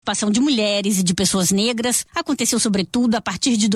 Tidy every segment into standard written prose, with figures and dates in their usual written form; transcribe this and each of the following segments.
participação de mulheres e de pessoas negras aconteceu sobretudo a partir de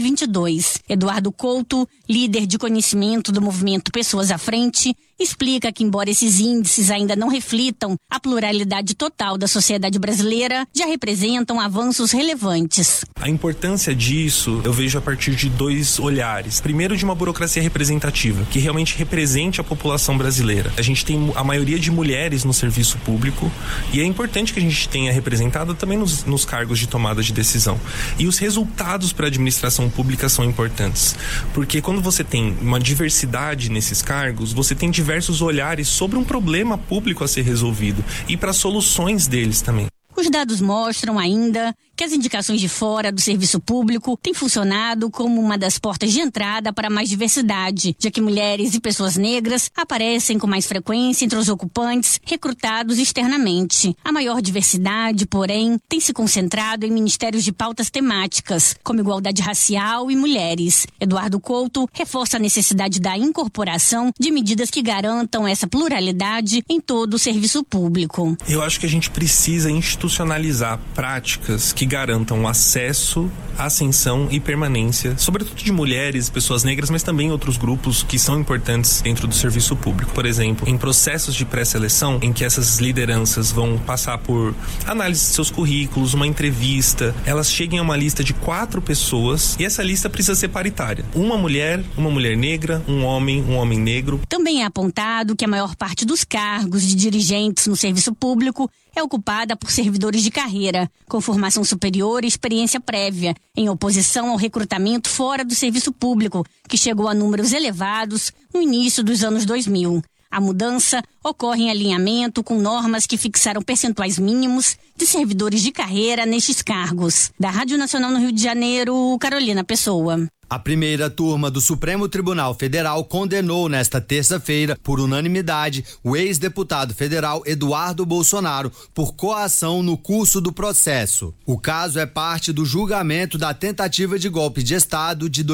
2022. Eduardo Couto, líder de conhecimento do movimento Pessoas à Frente, explica que, embora esses índices ainda não reflitam a pluralidade total da sociedade brasileira, já representam avanços relevantes. A importância disso eu vejo a partir de dois olhares. Primeiro, de uma burocracia representativa, que realmente represente a população brasileira. A gente tem a maioria de mulheres no serviço público e é importante que a gente tenha representado também nos cargos de tomada de decisão. E os resultados para a administração pública são importantes, porque quando você tem uma diversidade nesses cargos, você tem diversos olhares sobre um problema público a ser resolvido e para soluções deles também. Os dados mostram ainda que as indicações de fora do serviço público têm funcionado como uma das portas de entrada para mais diversidade, já que mulheres e pessoas negras aparecem com mais frequência entre os ocupantes recrutados externamente. A maior diversidade, porém, tem se concentrado em ministérios de pautas temáticas, como igualdade racial e mulheres. Eduardo Couto reforça a necessidade da incorporação de medidas que garantam essa pluralidade em todo o serviço público. Eu acho que a gente precisa institucionalizar práticas que garantam acesso, ascensão e permanência, sobretudo de mulheres, pessoas negras, mas também outros grupos que são importantes dentro do serviço público. Por exemplo, em processos de pré-seleção, em que essas lideranças vão passar por análise de seus currículos, uma entrevista, elas cheguem a uma lista de 4 pessoas e essa lista precisa ser paritária. Uma mulher negra, um homem negro. Também é apontado que a maior parte dos cargos de dirigentes no serviço público é ocupada por servidores de carreira, com formação superior e experiência prévia, em oposição ao recrutamento fora do serviço público, que chegou a números elevados no início dos anos 2000. A mudança ocorre em alinhamento com normas que fixaram percentuais mínimos de servidores de carreira nestes cargos. Da Rádio Nacional no Rio de Janeiro, Carolina Pessoa. A primeira turma do Supremo Tribunal Federal condenou nesta terça-feira, por unanimidade, o ex-deputado federal Eduardo Bolsonaro por coação no curso do processo. O caso é parte do julgamento da tentativa de golpe de Estado de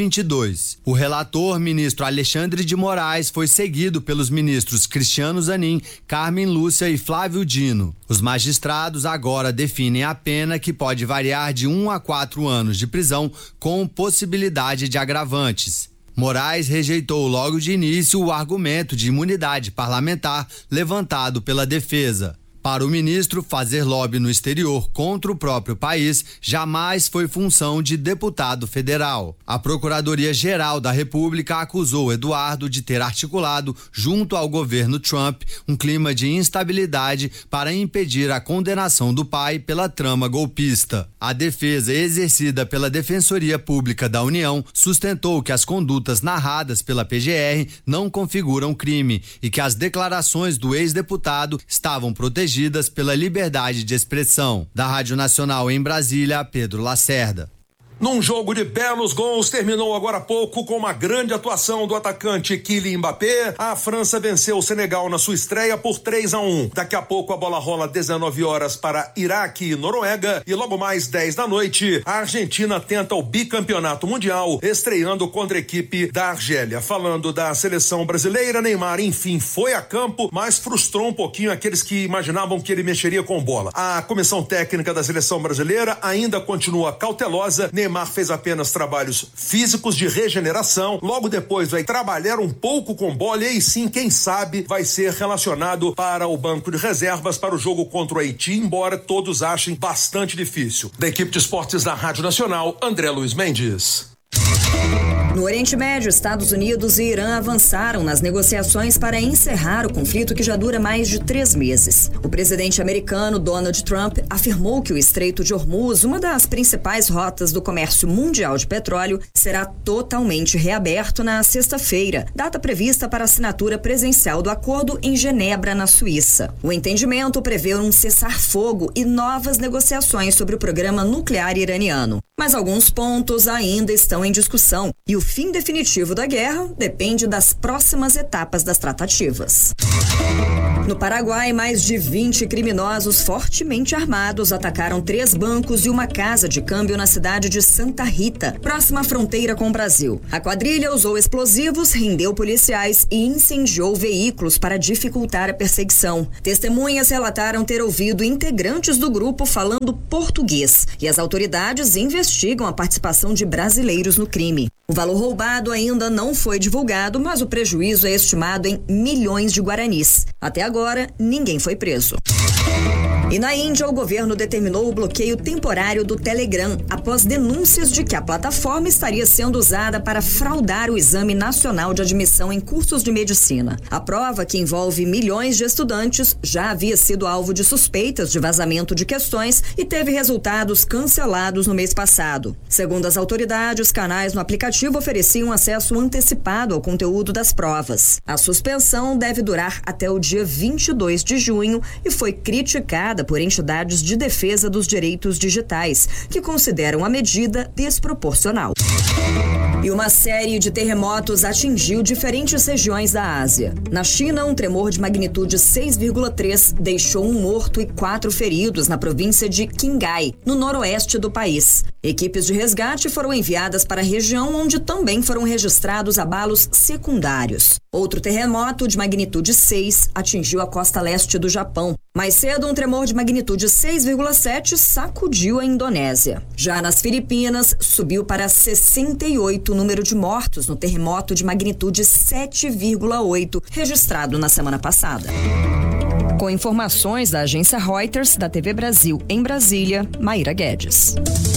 2022. O relator, ministro Alexandre de Moraes, foi seguido pelos ministros Cristiano Zanin, Carmen Lúcia e Flávio Dino. Os magistrados agora definem a pena, que pode variar de 1 a 4 anos de prisão, com possibilidade de agravantes. Moraes rejeitou logo de início o argumento de imunidade parlamentar levantado pela defesa. Para o ministro, fazer lobby no exterior contra o próprio país jamais foi função de deputado federal. A Procuradoria-Geral da República acusou Eduardo de ter articulado, junto ao governo Trump, um clima de instabilidade para impedir a condenação do pai pela trama golpista. A defesa, exercida pela Defensoria Pública da União, sustentou que as condutas narradas pela PGR não configuram crime e que as declarações do ex-deputado estavam protegidas pela liberdade de expressão. Da Rádio Nacional em Brasília, Pedro Lacerda. Num jogo de belos gols, terminou agora há pouco com uma grande atuação do atacante Kylian Mbappé. A França venceu o Senegal na sua estreia por 3-1. Daqui a pouco a bola rola 19 horas para Iraque e Noruega e logo mais 10 da noite a Argentina tenta o bicampeonato mundial, estreando contra a equipe da Argélia. Falando da seleção brasileira, Neymar enfim foi a campo, mas frustrou um pouquinho aqueles que imaginavam que ele mexeria com bola. A comissão técnica da seleção brasileira ainda continua cautelosa. Neymar fez apenas trabalhos físicos de regeneração, logo depois vai trabalhar um pouco com bola e aí sim, quem sabe, vai ser relacionado para o banco de reservas para o jogo contra o Haiti, embora todos achem bastante difícil. Da equipe de esportes da Rádio Nacional, André Luiz Mendes. No Oriente Médio, Estados Unidos e Irã avançaram nas negociações para encerrar o conflito que já dura mais de 3 meses. O presidente americano Donald Trump afirmou que o Estreito de Hormuz, uma das principais rotas do comércio mundial de petróleo, será totalmente reaberto na sexta-feira, data prevista para a assinatura presencial do acordo em Genebra, na Suíça. O entendimento prevê um cessar-fogo e novas negociações sobre o programa nuclear iraniano. Mas alguns pontos ainda estão em discussão discussão e o fim definitivo da guerra depende das próximas etapas das tratativas. No Paraguai, mais de 20 criminosos fortemente armados atacaram 3 bancos e uma casa de câmbio na cidade de Santa Rita, próxima à fronteira com o Brasil. A quadrilha usou explosivos, rendeu policiais e incendiou veículos para dificultar a perseguição. Testemunhas relataram ter ouvido integrantes do grupo falando português e as autoridades investigam a participação de brasileiros no crime. O valor roubado ainda não foi divulgado, mas o prejuízo é estimado em milhões de guaranis. Até agora, ninguém foi preso. E na Índia, o governo determinou o bloqueio temporário do Telegram após denúncias de que a plataforma estaria sendo usada para fraudar o Exame Nacional de Admissão em cursos de medicina. A prova, que envolve milhões de estudantes, já havia sido alvo de suspeitas de vazamento de questões e teve resultados cancelados no mês passado. Segundo as autoridades, canais no aplicativo ofereciam acesso antecipado ao conteúdo das provas. A suspensão deve durar até o dia 22 de junho e foi criticada por entidades de defesa dos direitos digitais, que consideram a medida desproporcional. E uma série de terremotos atingiu diferentes regiões da Ásia. Na China, um tremor de magnitude 6,3 deixou um morto e 4 feridos na província de Qinghai, no noroeste do país. Equipes de resgate foram enviadas para a região, onde também foram registrados abalos secundários. Outro terremoto de magnitude 6 atingiu a costa leste do Japão. Mais cedo, um tremor de magnitude 6,7 sacudiu a Indonésia. Já nas Filipinas, subiu para 68 o número de mortos no terremoto de magnitude 7,8, registrado na semana passada. Com informações da agência Reuters, da TV Brasil em Brasília, Maíra Guedes.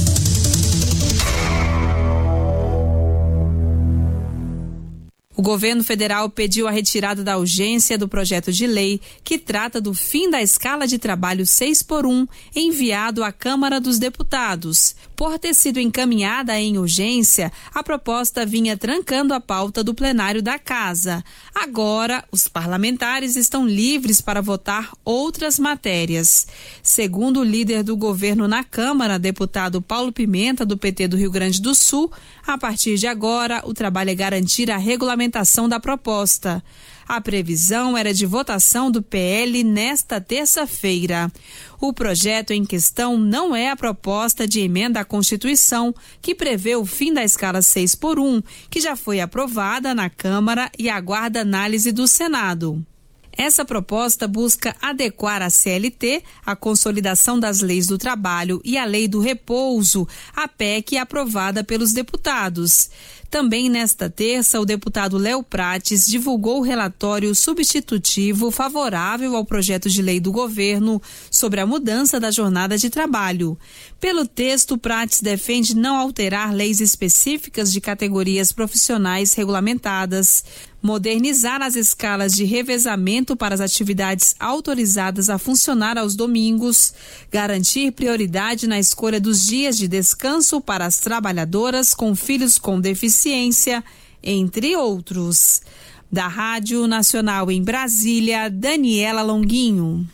O governo federal pediu a retirada da urgência do projeto de lei que trata do fim da escala de trabalho 6x1 enviado à Câmara dos Deputados. Por ter sido encaminhada em urgência, a proposta vinha trancando a pauta do plenário da Casa. Agora, os parlamentares estão livres para votar outras matérias. Segundo o líder do governo na Câmara, deputado Paulo Pimenta, do PT do Rio Grande do Sul, a partir de agora, o trabalho é garantir a regulamentação da proposta. A previsão era de votação do PL nesta terça-feira. O projeto em questão não é a proposta de emenda à Constituição, que prevê o fim da escala 6x1, que já foi aprovada na Câmara e aguarda análise do Senado. Essa proposta busca adequar a CLT, a Consolidação das Leis do Trabalho e a Lei do Repouso, a PEC aprovada pelos deputados. Também nesta terça, o deputado Léo Prates divulgou o relatório substitutivo favorável ao projeto de lei do governo sobre a mudança da jornada de trabalho. Pelo texto, Prates defende não alterar leis específicas de categorias profissionais regulamentadas, modernizar as escalas de revezamento para as atividades autorizadas a funcionar aos domingos, garantir prioridade na escolha dos dias de descanso para as trabalhadoras com filhos com deficiência, entre outros. Da Rádio Nacional em Brasília, Daniela Longuinho.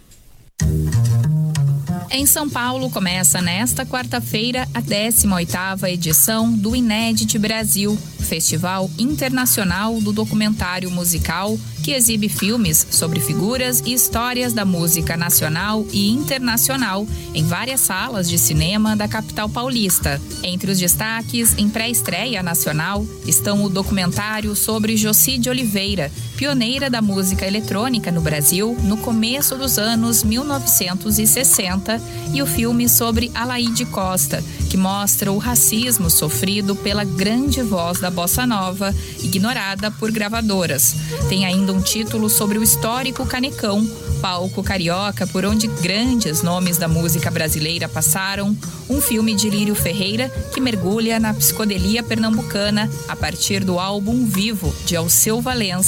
Em São Paulo, começa nesta quarta-feira a 18ª edição do Inédit Brasil, Festival Internacional do Documentário Musical, que exibe filmes sobre figuras e histórias da música nacional e internacional em várias salas de cinema da capital paulista. Entre os destaques, em pré-estreia nacional, estão o documentário sobre Jocy de Oliveira, pioneira da música eletrônica no Brasil no começo dos anos 1960, e o filme sobre Alaide Costa, que mostra o racismo sofrido pela grande voz da bossa nova, ignorada por gravadoras. Tem ainda um título sobre o histórico Canecão, palco carioca por onde grandes nomes da música brasileira passaram, um filme de Lírio Ferreira que mergulha na psicodelia pernambucana a partir do álbum Vivo, de Alceu Valença,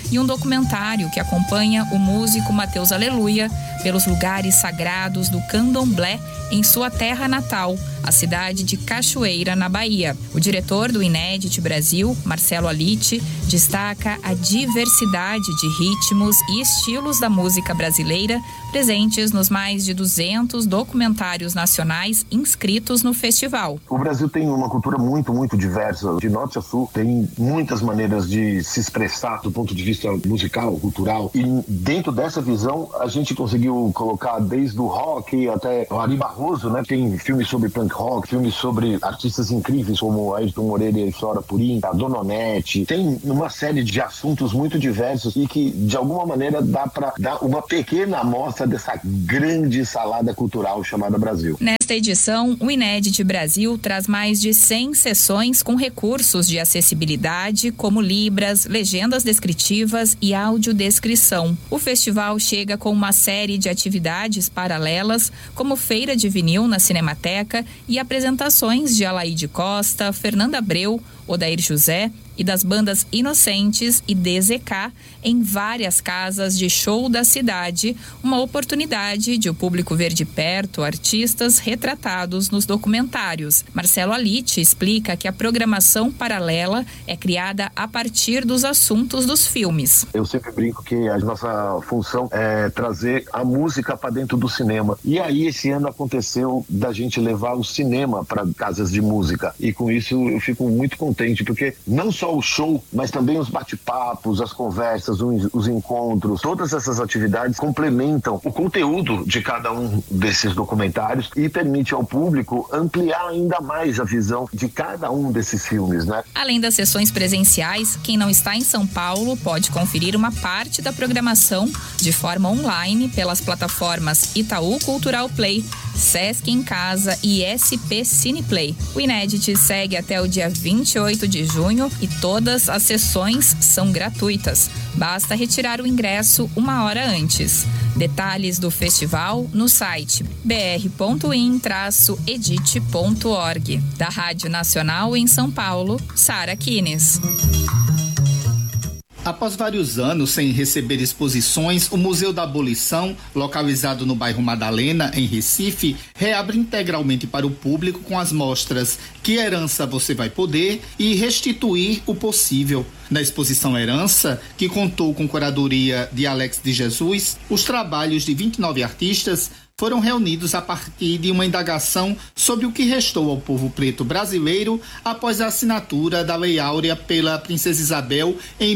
e um documentário que acompanha o músico Mateus Aleluia pelos lugares sagrados do Candomblé em sua terra natal, a cidade de Cachoeira, na Bahia. O diretor do Inédit Brasil, Marcelo Alitti, destaca a diversidade de ritmos e estilos da música brasileira presentes nos mais de 200 documentários nacionais inscritos no festival. O Brasil tem uma cultura muito, muito diversa. De norte a sul, tem muitas maneiras de se expressar do ponto de vista musical, cultural. E dentro dessa visão, a gente conseguiu colocar desde o rock até o Ari Barroso, né? Tem filmes sobre punk rock, filmes sobre artistas incríveis como Ayrton Moreira e Flora Purim, a Dona Onete. Tem uma série de assuntos muito diversos e que, de alguma maneira, dá para dar uma pequena amostra dessa grande salada cultural chamada Brasil. Nesta edição, o Inédit Brasil traz mais de 100 sessões com recursos de acessibilidade, como libras, legendas descritivas e audiodescrição. O festival chega com uma série de atividades paralelas, como feira de vinil na Cinemateca e apresentações de Alaide Costa, Fernanda Abreu, Odair José e das bandas Inocentes e DZK em várias casas de show da cidade, uma oportunidade de o público ver de perto artistas retratados nos documentários. Marcelo Alitti explica que a programação paralela é criada a partir dos assuntos dos filmes. Eu sempre brinco que a nossa função é trazer a música para dentro do cinema. E aí esse ano aconteceu da gente levar o cinema para casas de música. E com isso eu fico muito contente, porque não só o show, mas também os bate-papos, as conversas, os encontros, todas essas atividades complementam o conteúdo de cada um desses documentários e permite ao público ampliar ainda mais a visão de cada um desses filmes, né? Além das sessões presenciais, quem não está em São Paulo pode conferir uma parte da programação de forma online pelas plataformas Itaú Cultural Play, Sesc em Casa e SP Cineplay. O Inédit segue até o dia 28 de junho e todas as sessões são gratuitas. Basta retirar o ingresso uma hora antes. Detalhes do festival no site br.in-edit.org. Da Rádio Nacional em São Paulo, Sara Kines. Após vários anos sem receber exposições, o Museu da Abolição, localizado no bairro Madalena, em Recife, reabre integralmente para o público com as mostras Que Herança Você Vai Poder e Restituir o Possível. Na exposição Herança, que contou com curadoria de Alex de Jesus, os trabalhos de 29 artistas foram reunidos a partir de uma indagação sobre o que restou ao povo preto brasileiro após a assinatura da Lei Áurea pela Princesa Isabel em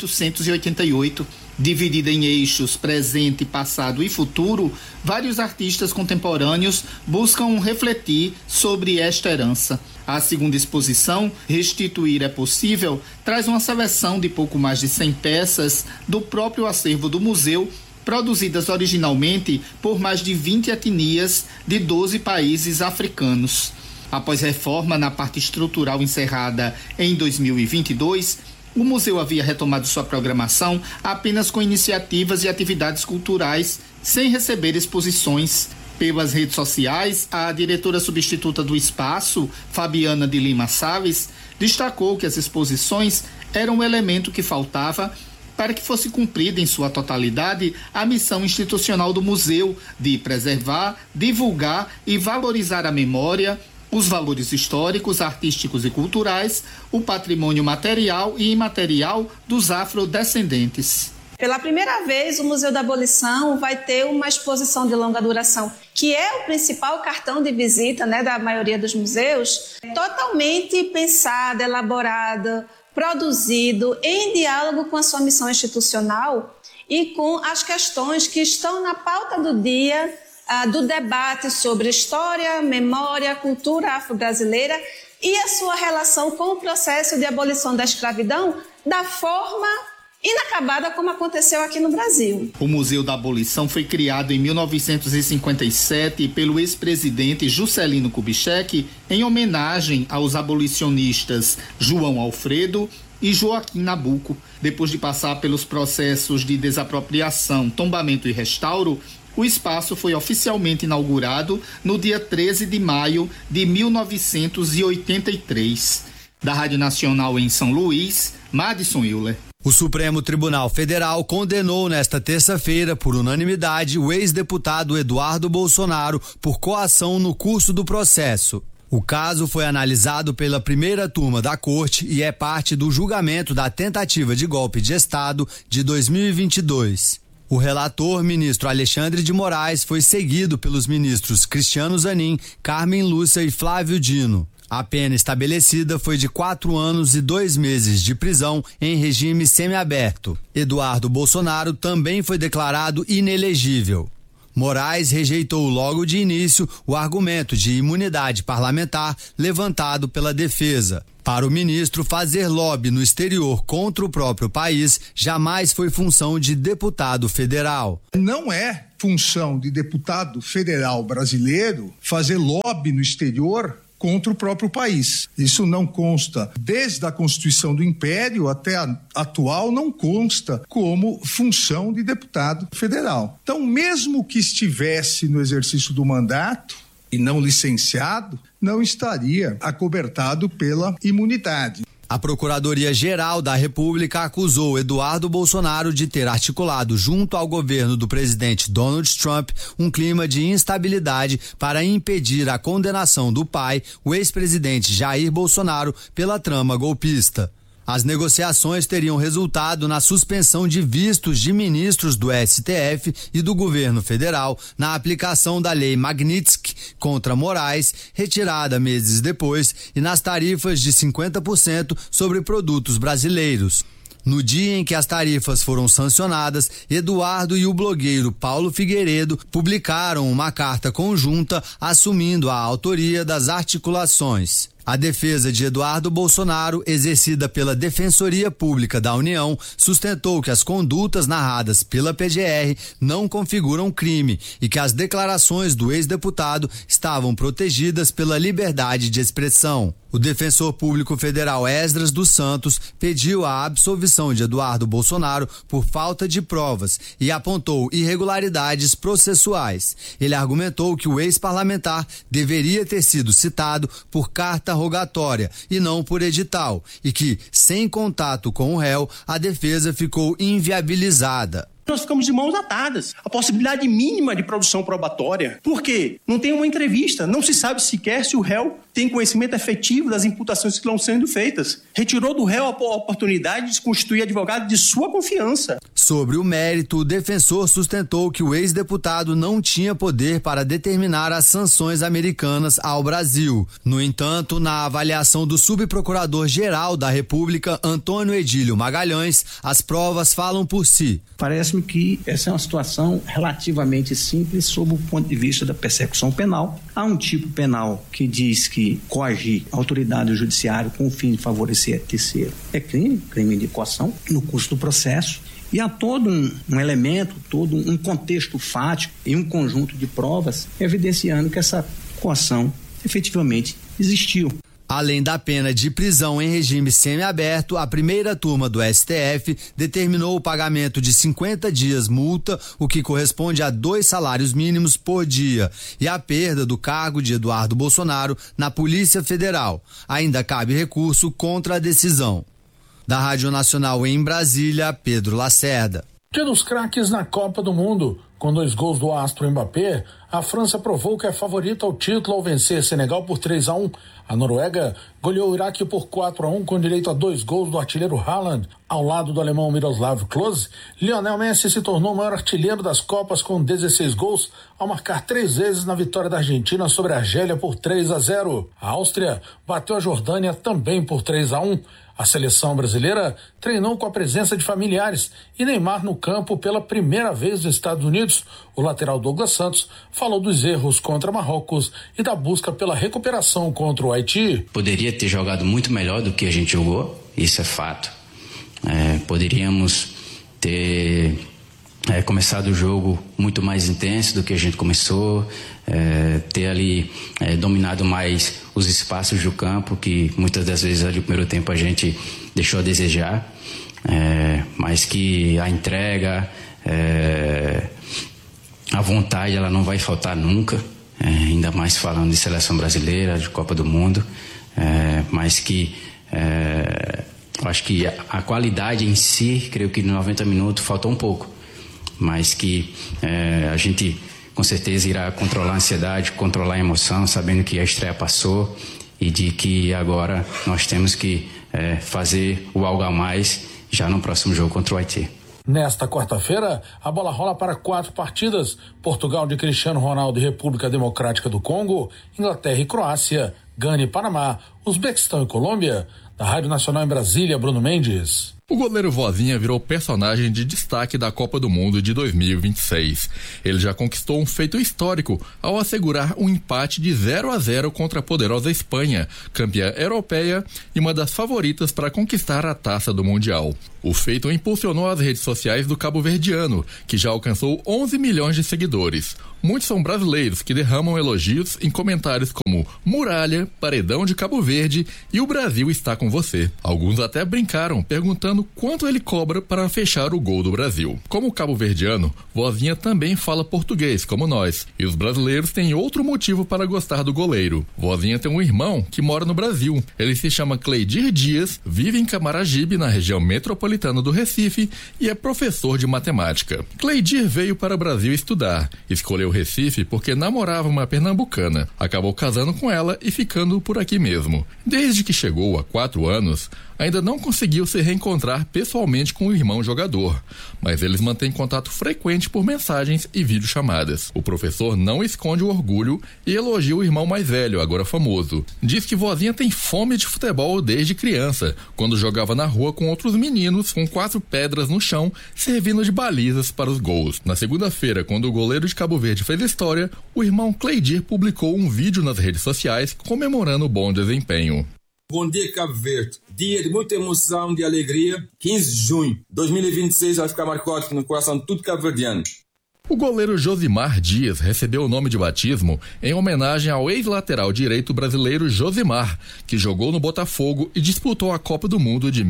1888. Dividida em eixos presente, passado e futuro, vários artistas contemporâneos buscam refletir sobre esta herança. A segunda exposição, Restituir é Possível, traz uma seleção de pouco mais de 100 peças do próprio acervo do museu, produzidas originalmente por mais de 20 etnias de 12 países africanos. Após reforma na parte estrutural encerrada em 2022, o museu havia retomado sua programação apenas com iniciativas e atividades culturais, sem receber exposições. Pelas redes sociais, a diretora substituta do espaço, Fabiana de Lima Salles, destacou que as exposições eram um elemento que faltava para que fosse cumprida em sua totalidade a missão institucional do museu de preservar, divulgar e valorizar a memória, os valores históricos, artísticos e culturais, o patrimônio material e imaterial dos afrodescendentes. Pela primeira vez, o Museu da Abolição vai ter uma exposição de longa duração, que é o principal cartão de visita, né, da maioria dos museus, totalmente pensado, elaborado, produzido em diálogo com a sua missão institucional e com as questões que estão na pauta do dia do debate sobre história, memória, cultura afro-brasileira e a sua relação com o processo de abolição da escravidão da forma inacabada como aconteceu aqui no Brasil. O Museu da Abolição foi criado em 1957 pelo ex-presidente Juscelino Kubitschek em homenagem aos abolicionistas João Alfredo e Joaquim Nabuco. Depois de passar pelos processos de desapropriação, tombamento e restauro, o espaço foi oficialmente inaugurado no dia 13 de maio de 1983. Da Rádio Nacional em São Luís, Madison Euler. O Supremo Tribunal Federal condenou nesta terça-feira, por unanimidade, o ex-deputado Eduardo Bolsonaro por coação no curso do processo. O caso foi analisado pela primeira turma da Corte e é parte do julgamento da tentativa de golpe de Estado de 2022. O relator, ministro Alexandre de Moraes, foi seguido pelos ministros Cristiano Zanin, Carmen Lúcia e Flávio Dino. A pena estabelecida foi de 4 anos e 2 meses de prisão em regime semiaberto. Eduardo Bolsonaro também foi declarado inelegível. Moraes rejeitou logo de início o argumento de imunidade parlamentar levantado pela defesa. Para o ministro, fazer lobby no exterior contra o próprio país jamais foi função de deputado federal. Não é função de deputado federal brasileiro fazer lobby no exterior contra o próprio país. Isso não consta, desde a Constituição do Império até a atual, não consta como função de deputado federal. Então, mesmo que estivesse no exercício do mandato e não licenciado, não estaria acobertado pela imunidade. A Procuradoria-Geral da República acusou Eduardo Bolsonaro de ter articulado junto ao governo do presidente Donald Trump um clima de instabilidade para impedir a condenação do pai, o ex-presidente Jair Bolsonaro, pela trama golpista. As negociações teriam resultado na suspensão de vistos de ministros do STF e do governo federal na aplicação da Lei Magnitsky contra Moraes, retirada meses depois, e nas tarifas de 50% sobre produtos brasileiros. No dia em que as tarifas foram sancionadas, Eduardo e o blogueiro Paulo Figueiredo publicaram uma carta conjunta assumindo a autoria das articulações. A defesa de Eduardo Bolsonaro, exercida pela Defensoria Pública da União, sustentou que as condutas narradas pela PGR não configuram crime e que as declarações do ex-deputado estavam protegidas pela liberdade de expressão. O defensor público federal Esdras dos Santos pediu a absolvição de Eduardo Bolsonaro por falta de provas e apontou irregularidades processuais. Ele argumentou que o ex-parlamentar deveria ter sido citado por carta rogatória e não por edital, e que, sem contato com o réu, a defesa ficou inviabilizada. Nós ficamos de mãos atadas. A possibilidade mínima de produção probatória. Por quê? Não tem uma entrevista. Não se sabe sequer se o réu tem conhecimento efetivo das imputações que estão sendo feitas. Retirou do réu a oportunidade de se constituir advogado de sua confiança. Sobre o mérito, o defensor sustentou que o ex-deputado não tinha poder para determinar as sanções americanas ao Brasil. No entanto, na avaliação do subprocurador-geral da República, Antônio Edílio Magalhães, as provas falam por si. Parece-me que essa é uma situação relativamente simples sob o ponto de vista da persecução penal. Há um tipo penal que diz que coagir a autoridade judiciária com o fim de favorecer terceiro é crime de coação no curso do processo. E há todo um elemento, todo um contexto fático e um conjunto de provas evidenciando que essa coação efetivamente existiu. Além da pena de prisão em regime semiaberto, a primeira turma do STF determinou o pagamento de 50 dias multa, o que corresponde a 2 salários mínimos por dia, e a perda do cargo de Eduardo Bolsonaro na Polícia Federal. Ainda cabe recurso contra a decisão. Da Rádio Nacional em Brasília, Pedro Lacerda. Dia dos craques na Copa do Mundo. Com 2 gols do astro Mbappé, a França provou que é favorita ao título ao vencer Senegal por 3-1. A Noruega goleou o Iraque por 4-1 com direito a 2 gols do artilheiro Haaland. Ao lado do alemão Miroslav Klose, Lionel Messi se tornou o maior artilheiro das Copas com 16 gols, ao marcar 3 vezes na vitória da Argentina sobre a Argélia por 3-0. A Áustria bateu a Jordânia também por 3-1. A seleção brasileira treinou com a presença de familiares e Neymar no campo pela primeira vez nos Estados Unidos. O lateral Douglas Santos falou dos erros contra Marrocos e da busca pela recuperação contra o Haiti. Poderia ter jogado muito melhor do que a gente jogou, isso é fato. Poderíamos ter começado o jogo muito mais intenso do que a gente começou, ter ali dominado mais os espaços do campo, que muitas das vezes ali no primeiro tempo a gente deixou a desejar, mas que a entrega, a vontade, ela não vai faltar nunca, ainda mais falando de seleção brasileira, de Copa do Mundo, mas que acho que a qualidade em si, creio que no 90 minutos faltou um pouco, mas que a gente com certeza irá controlar a ansiedade, controlar a emoção, sabendo que a estreia passou e de que agora nós temos que fazer o algo a mais já no próximo jogo contra o Haiti. Nesta quarta-feira, a bola rola para 4 partidas: Portugal de Cristiano Ronaldo e República Democrática do Congo, Inglaterra e Croácia, Gana e Panamá, Uzbequistão e Colômbia. Da Rádio Nacional em Brasília, Bruno Mendes. O goleiro Vozinha virou personagem de destaque da Copa do Mundo de 2026. Ele já conquistou um feito histórico ao assegurar um empate de 0-0 contra a poderosa Espanha, campeã europeia e uma das favoritas para conquistar a taça do Mundial. O feito impulsionou as redes sociais do cabo-verdiano, que já alcançou 11 milhões de seguidores. Muitos são brasileiros que derramam elogios em comentários como Muralha, Paredão de Cabo Verde e o Brasil está com você. Alguns até brincaram, perguntando quanto ele cobra para fechar o gol do Brasil. Como cabo-verdiano, Vozinha também fala português, como nós, e os brasileiros têm outro motivo para gostar do goleiro. Vozinha tem um irmão que mora no Brasil. Ele se chama Cleidir Dias, vive em Camaragibe, na região metropolitana do Recife, e é professor de matemática. Cleidir veio para o Brasil estudar. Escolheu Recife porque namorava uma pernambucana. Acabou casando com ela e ficando por aqui mesmo. Desde que chegou há 4 anos, ainda não conseguiu se reencontrar pessoalmente com o irmão jogador, mas eles mantêm contato frequente por mensagens e videochamadas. O professor não esconde o orgulho e elogia o irmão mais velho, agora famoso. Diz que Vozinha tem fome de futebol desde criança, quando jogava na rua com outros meninos com 4 pedras no chão, servindo de balizas para os gols. Na segunda-feira, quando o goleiro de Cabo Verde fez história, o irmão Cleidir publicou um vídeo nas redes sociais comemorando o bom desempenho. Bom dia, Cabo Verde. Dia de muita emoção, de alegria. 15 de junho de 2026 vai ficar marcado no coração de todo cabo-verdiano. O goleiro Josimar Dias recebeu o nome de batismo em homenagem ao ex-lateral direito brasileiro Josimar, que jogou no Botafogo e disputou a Copa do Mundo de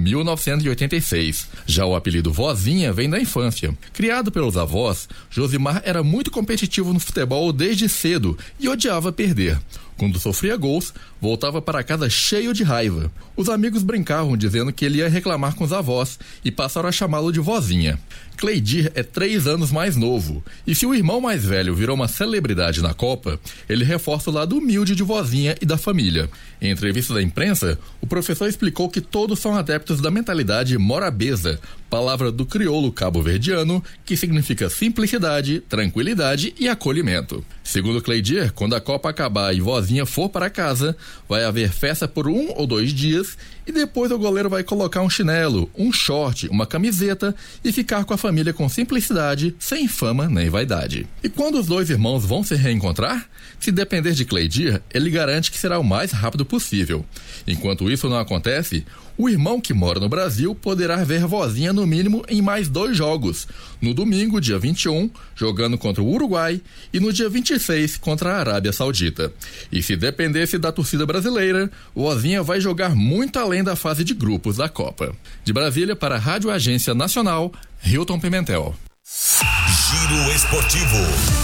1986. Já o apelido Vozinha vem da infância. Criado pelos avós, Josimar era muito competitivo no futebol desde cedo e odiava perder. Quando sofria gols, voltava para casa cheio de raiva. Os amigos brincavam dizendo que ele ia reclamar com os avós e passaram a chamá-lo de Vozinha. Cleidir é 3 anos mais novo, e se o irmão mais velho virou uma celebridade na Copa, ele reforça o lado humilde de Vozinha e da família. Em entrevista da imprensa, o professor explicou que todos são adeptos da mentalidade morabeza, palavra do crioulo cabo-verdiano, que significa simplicidade, tranquilidade e acolhimento. Segundo Cleidir, quando a Copa acabar e Vozinha for para casa, vai haver festa por 1 ou 2 dias e depois o goleiro vai colocar um chinelo, um short, uma camiseta e ficar com a família com simplicidade, sem fama nem vaidade. E quando os 2 irmãos vão se reencontrar? Se depender de Cleidir, ele garante que será o mais rápido possível. Enquanto isso não acontece, o irmão que mora no Brasil poderá ver Vozinha no mínimo em mais 2 jogos. No domingo, dia 21, jogando contra o Uruguai e no dia 26 contra a Arábia Saudita. E se dependesse da torcida brasileira, Vozinha vai jogar muito além da fase de grupos da Copa. De Brasília para a Rádio Agência Nacional, Hilton Pimentel. Giro Esportivo.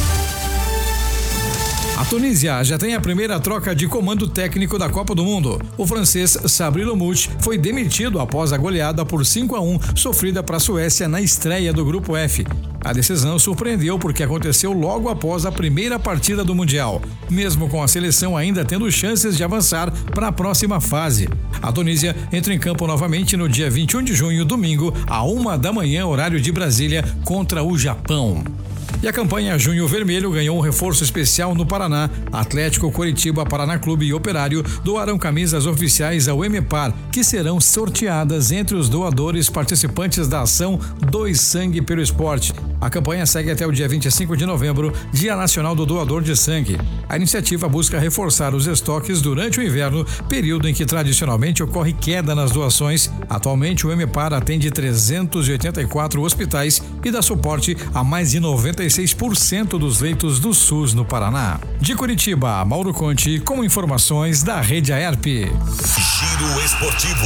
A Tunísia já tem a primeira troca de comando técnico da Copa do Mundo. O francês Sabri Lamouche foi demitido após a goleada por 5-1 sofrida para a Suécia na estreia do Grupo F. A decisão surpreendeu porque aconteceu logo após a primeira partida do Mundial, mesmo com a seleção ainda tendo chances de avançar para a próxima fase. A Tunísia entra em campo novamente no dia 21 de junho, domingo, à 1 da manhã, horário de Brasília, contra o Japão. E a campanha Junho Vermelho ganhou um reforço especial no Paraná. Atlético, Coritiba, Paraná Clube e Operário doaram camisas oficiais ao EMEPAR, que serão sorteadas entre os doadores participantes da ação Doe Sangue pelo Esporte. A campanha segue até o dia 25 de novembro, Dia Nacional do Doador de Sangue. A iniciativa busca reforçar os estoques durante o inverno, período em que tradicionalmente ocorre queda nas doações. Atualmente, o EMEPAR atende 384 hospitais e dá suporte a mais de 96% dos leitos do SUS no Paraná. De Curitiba, Mauro Conte, com informações da Rede Aerp. Giro Esportivo.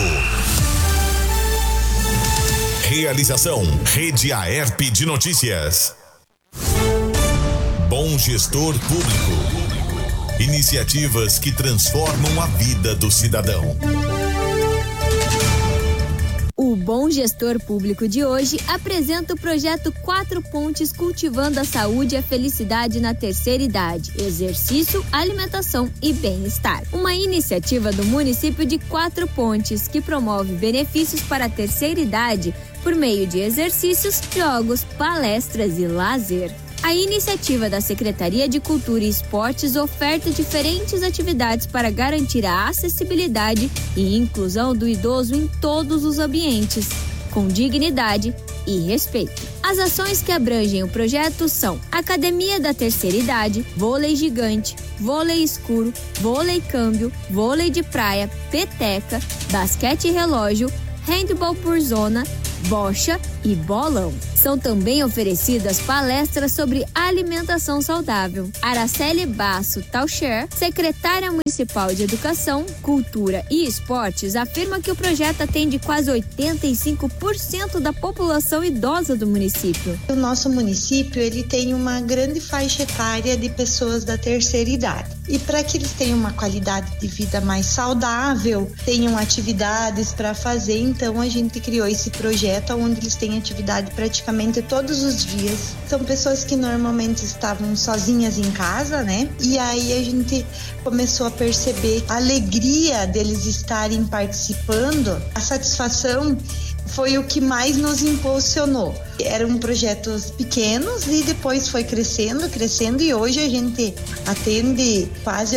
Realização Rede Aerp de Notícias. Bom Gestor Público. Iniciativas que transformam a vida do cidadão. O Bom Gestor Público de hoje apresenta o projeto 4 Pontes Cultivando a Saúde e a Felicidade na Terceira Idade, Exercício, Alimentação e Bem-Estar. Uma iniciativa do município de 4 Pontes que promove benefícios para a terceira idade por meio de exercícios, jogos, palestras e lazer. A iniciativa da Secretaria de Cultura e Esportes oferta diferentes atividades para garantir a acessibilidade e inclusão do idoso em todos os ambientes, com dignidade e respeito. As ações que abrangem o projeto são Academia da Terceira Idade, vôlei gigante, vôlei escuro, vôlei câmbio, vôlei de praia, peteca, basquete relógio, handball por zona, bocha e bolão. São também oferecidas palestras sobre alimentação saudável. Araceli Basso Taucher, secretária municipal de Educação, Cultura e Esportes, afirma que o projeto atende quase 85% da população idosa do município. O nosso município ele tem uma grande faixa etária de pessoas da terceira idade. E para que eles tenham uma qualidade de vida mais saudável, tenham atividades para fazer, então a gente criou esse projeto onde eles têm atividade praticamente todos os dias. São pessoas que normalmente estavam sozinhas em casa, né? E aí a gente começou a perceber a alegria deles estarem participando, a satisfação foi o que mais nos impulsionou. Eram projetos pequenos e depois foi crescendo e hoje a gente atende quase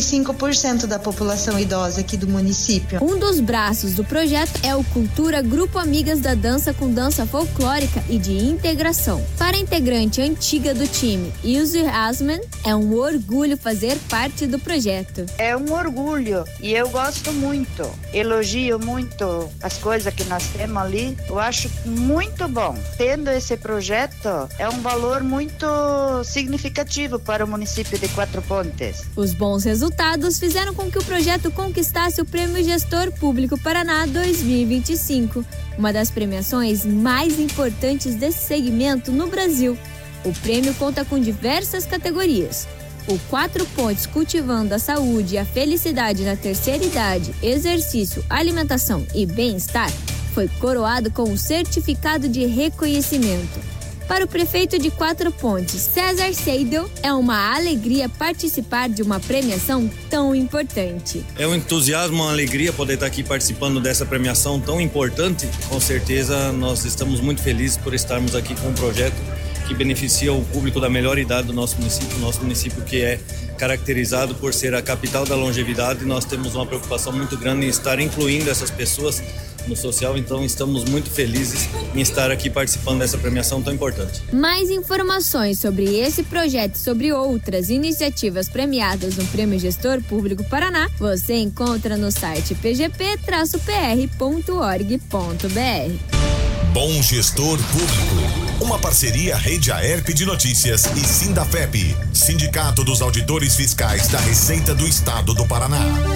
85% da população idosa aqui do município. Um dos braços do projeto é o Cultura Grupo Amigas da Dança com dança folclórica e de integração. Para a integrante antiga do time, Ilse Asman, é um orgulho fazer parte do projeto. É um orgulho e eu gosto muito, elogio muito as coisas que nós temos ali, eu acho muito bom. Tendo esse projeto, é um valor muito significativo para o município de 4 Pontes. Os bons resultados fizeram com que o projeto conquistasse o Prêmio Gestor Público Paraná 2025, uma das premiações mais importantes desse segmento no Brasil. O prêmio conta com diversas categorias. O 4 Pontes Cultivando a Saúde e a Felicidade na Terceira Idade, Exercício, Alimentação e Bem-Estar foi coroado com o certificado de reconhecimento. Para o prefeito de 4 Pontes, César Seidel, é uma alegria participar de uma premiação tão importante. É um entusiasmo, uma alegria poder estar aqui participando dessa premiação tão importante. Com certeza nós estamos muito felizes por estarmos aqui com um projeto que beneficia o público da melhor idade do nosso município que é caracterizado por ser a capital da longevidade. Nós temos uma preocupação muito grande em estar incluindo essas pessoas no social, então estamos muito felizes em estar aqui participando dessa premiação tão importante. Mais informações sobre esse projeto e sobre outras iniciativas premiadas no Prêmio Gestor Público Paraná, você encontra no site pgp-pr.org.br. Bom Gestor Público. Uma parceria Rede Aerp de Notícias e Sindafep, Sindicato dos Auditores Fiscais da Receita do Estado do Paraná.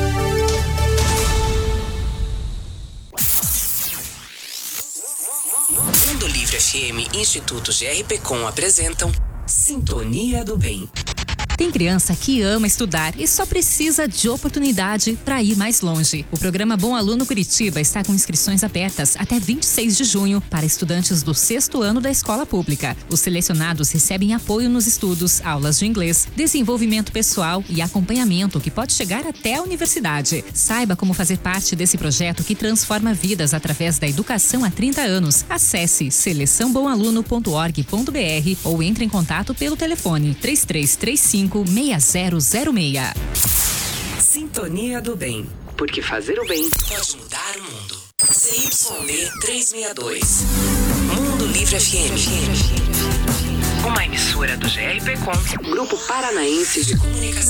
Mundo Livre FM e Instituto GRPcom apresentam Sintonia do Bem. Tem criança que ama estudar e só precisa de oportunidade para ir mais longe. O programa Bom Aluno Curitiba está com inscrições abertas até 26 de junho para estudantes do 6º ano da escola pública. Os selecionados recebem apoio nos estudos, aulas de inglês, desenvolvimento pessoal e acompanhamento que pode chegar até a universidade. Saiba como fazer parte desse projeto que transforma vidas através da educação há 30 anos. Acesse seleçãobomaluno.org.br ou entre em contato pelo telefone 3335 6006. Sintonia do Bem. Porque fazer o bem pode mudar o mundo. CYD 362. Mundo Livre FM. Uma emissora do GRPcom, Grupo Paranaense de Comunicação.